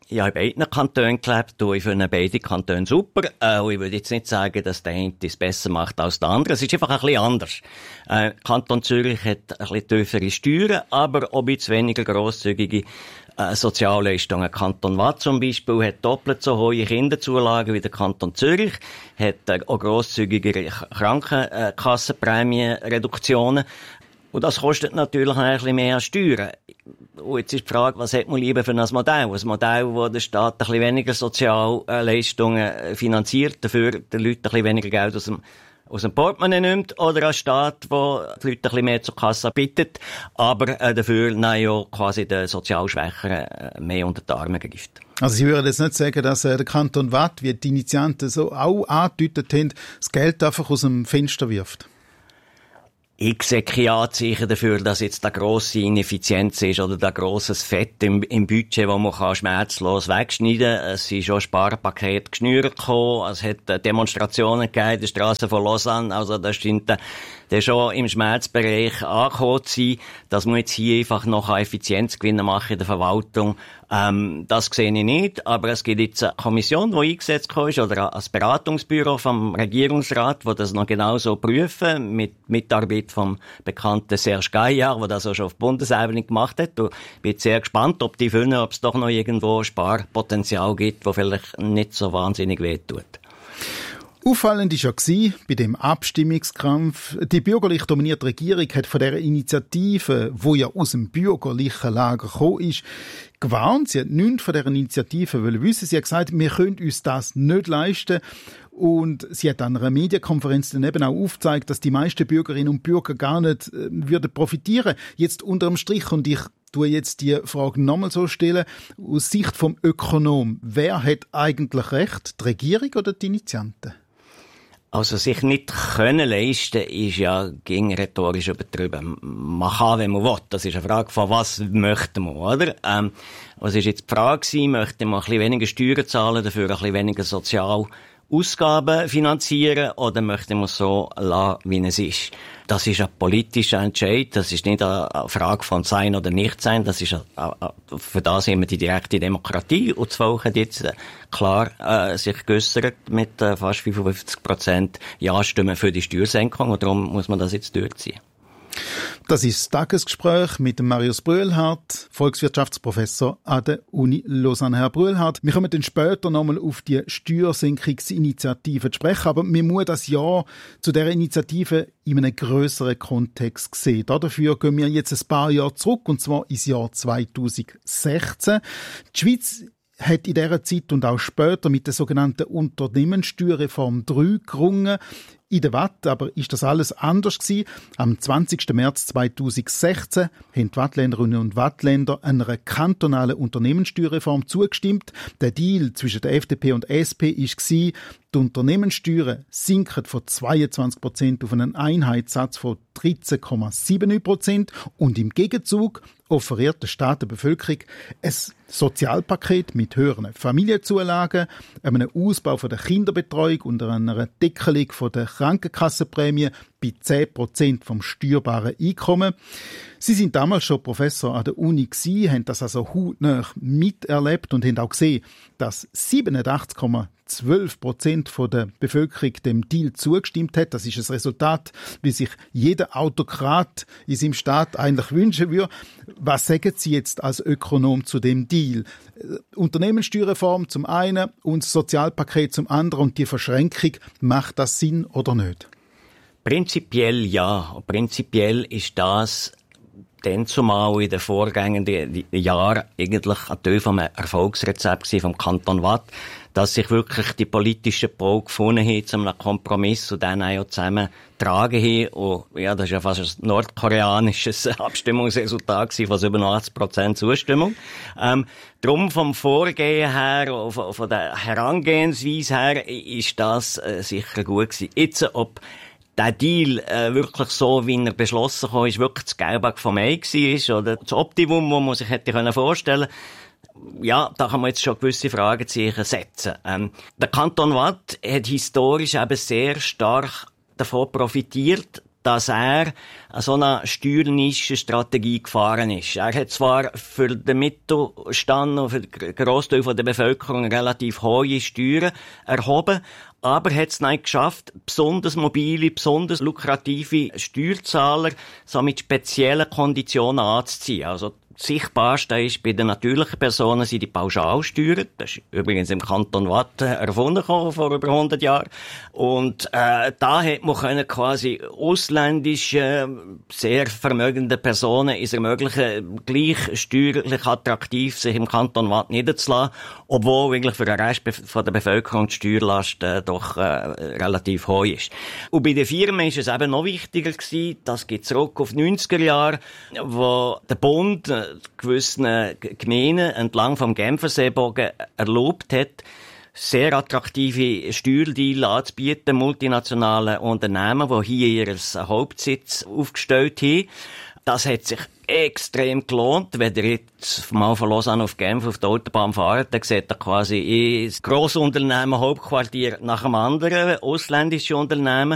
Ich habe in beiden Kantonen gelebt und ich finde beide Kantone super. Und ich würde jetzt nicht sagen, dass der eine es besser macht als der andere. Es ist einfach ein bisschen anders. Kanton Zürich hat ein bisschen tiefere Steuern, aber auch ein bisschen weniger grosszügige Sozialleistungen. Kanton Waadt zum Beispiel hat doppelt so hohe Kinderzulagen wie der Kanton Zürich, hat auch grosszügigere Krankenkassenprämienreduktionen. Und das kostet natürlich ein bisschen mehr Steuern. Und jetzt ist die Frage, was hat man lieber für ein Modell? Ein Modell, wo der Staat ein bisschen weniger Sozialleistungen finanziert, dafür den Leuten ein bisschen weniger Geld aus dem Portemonnaie nimmt, oder ein Staat, der die Leute ein bisschen mehr zur Kasse bittet, aber dafür ja quasi den sozial Schwächeren mehr unter die Arme greift. Also Sie würden jetzt nicht sagen, dass der Kanton Waadt, wie die Initianten so auch angedeutet haben, das Geld einfach aus dem Fenster wirft? Ich sehe keine Anzeichen dafür, dass jetzt da grosse Ineffizienz ist oder da grosses Fett im Budget, das man schmerzlos wegschneiden kann. Es sind schon Sparpakete geschnürt gekommen. Es hat Demonstrationen gegeben in der Straße von Lausanne. Also das scheint der schon im Schmerzbereich angekommen zu sein, dass man jetzt hier einfach noch Effizienzgewinne machen in der Verwaltung. Das sehe ich nicht, aber es gibt jetzt eine Kommission, die eingesetzt ist, oder ein Beratungsbüro vom Regierungsrat, die das noch genauso prüfen, mit Mitarbeit vom bekannten Serge Gaillard, der das auch schon auf Bundesebene gemacht hat. Und ich bin sehr gespannt, ob die finden, ob es doch noch irgendwo Sparpotenzial gibt, das vielleicht nicht so wahnsinnig wehtut. Auffallend war ja bei dem Abstimmungskampf, die bürgerlich dominierte Regierung hat von dieser Initiative, die ja aus dem bürgerlichen Lager gekommen ist, gewarnt. Sie hat nichts von dieser Initiative wissen. Sie hat gesagt, wir können uns das nicht leisten. Und sie hat an einer Medienkonferenz dann eben auch aufgezeigt, dass die meisten Bürgerinnen und Bürger gar nicht würden profitieren. Jetzt unterm Strich, und ich tue jetzt die Frage nochmal so stellen, aus Sicht vom Ökonom, wer hat eigentlich recht, die Regierung oder die Initianten? Also sich nicht können leisten ist ja gegen rhetorisch übertrieben. Man kann, wenn man will. Das ist eine Frage von was möchte man, oder? Was ist jetzt die Frage gewesen? Möchte man ein bisschen weniger Steuern zahlen, dafür ein bisschen weniger Sozialausgaben finanzieren, oder möchte man so lassen, wie es ist? Das ist ein politischer Entscheid. Das ist nicht eine Frage von Sein oder Nichtsein. Das ist für das haben wir die direkte Demokratie. Und das Volk hat jetzt klar sich geäussert mit fast 55% Ja-Stimmen für die Steuersenkung. Und darum muss man das jetzt durchziehen. Das ist das Tagesgespräch mit dem Marius Brühlhardt, Volkswirtschaftsprofessor an der Uni Lausanne. Herr Brühlhardt, wir kommen dann später nochmal auf die Steuersenkungsinitiative zu sprechen, aber wir müssen das Jahr zu dieser Initiative in einem grösseren Kontext sehen. Dafür gehen wir jetzt ein paar Jahre zurück, und zwar ins Jahr 2016. Die Schweiz hat in dieser Zeit und auch später mit der sogenannten Unternehmenssteuerreform 3 gerungen. In der Watt aber ist das alles anders gewesen. Am 20. März 2016 haben die Wattländerinnen und Wattländer einer kantonalen Unternehmenssteuerreform zugestimmt. Der Deal zwischen der FDP und SP war, die Unternehmenssteuern sinken von 22% auf einen Einheitssatz von 13,79% und im Gegenzug offeriert der Staat der Bevölkerung ein Sozialpaket mit höheren Familienzulagen, einem Ausbau von der Kinderbetreuung und einer Deckelung von der Krankenkassenprämie bei 10% vom steuerbaren Einkommen. Sie sind damals schon Professor an der Uni gewesen, haben das also hautnah miterlebt und haben auch gesehen, dass 87,12% der Bevölkerung dem Deal zugestimmt hat. Das ist ein Resultat, wie sich jeder Autokrat in seinem Staat eigentlich wünschen würde. Was sagen Sie jetzt als Ökonom zu dem Deal? Unternehmenssteuerreform zum einen und das Sozialpaket zum anderen und die Verschränkung, macht das Sinn oder nicht? Prinzipiell ja. Prinzipiell ist das dann zumal in den vorgängenden Jahren eigentlich ein Teil vom Erfolgsrezept vom Kanton Waadt, dass sich wirklich die politischen Pole gefunden haben zu einem Kompromiss und dann auch zusammen tragen haben. Und ja, das ist ja fast ein nordkoreanisches Abstimmungsresultat von 87% Zustimmung. Drum vom Vorgehen her, von der Herangehensweise her, ist das sicher gut gewesen. Jetzt, ob der Deal wirklich so, wie er beschlossen wurde, ist wirklich das Gelbhack vom Ei war, oder das Optimum, das man sich hätte vorstellen können. Ja, da kann man jetzt schon gewisse Fragezeichen setzen. Der Kanton Waadt hat historisch eben sehr stark davon profitiert, dass er so eine Steuernischenstrategie gefahren ist. Er hat zwar für den Mittelstand und für den Grossteil der Bevölkerung relativ hohe Steuern erhoben, aber hat es nicht geschafft, besonders mobile, besonders lukrative Steuerzahler so mit speziellen Konditionen anzuziehen. Also das Sichtbarste ist, bei den natürlichen Personen sind die Pauschalsteuern. Das ist übrigens im Kanton Waadt erfunden vor über 100 Jahren. Und da hat man quasi ausländische, sehr vermögende Personen es ermöglichen, gleich steuerlich attraktiv sich im Kanton Waadt niederzulassen, obwohl eigentlich für den Rest von der Bevölkerung die Steuerlast doch relativ hoch ist. Und bei den Firmen ist es eben noch wichtiger gewesen, das geht zurück auf die 90er Jahre, wo der Bund gewissen Gemeinden entlang vom Genferseebogen erlaubt hat, sehr attraktive Steuerdeals anzubieten, multinationalen Unternehmen, die hier ihren Hauptsitz aufgestellt haben. Das hat sich extrem gelohnt. Wenn ihr jetzt mal von Lausanne auf Genf auf der Autobahn fahrt, dann seht ihr quasi ein Grossunternehmen, Hauptquartier nach dem anderen, ausländische Unternehmen.